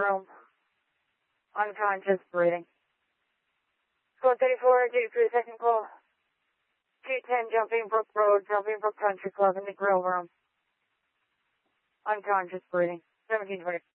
room. Unconscious breathing. Squad 34, due crew technical. 210 Jumping Brook Road, Jumping Brook Country Club in the grill room. Unconscious breathing. 1720.